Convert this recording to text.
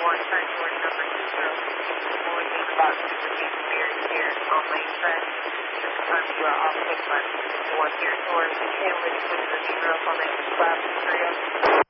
1, turn towards number 20. Will leave about 2 receiving mirrors here on main track. Just confirm you are off quick mark. 1 here towards 10 with 0 formation 5 3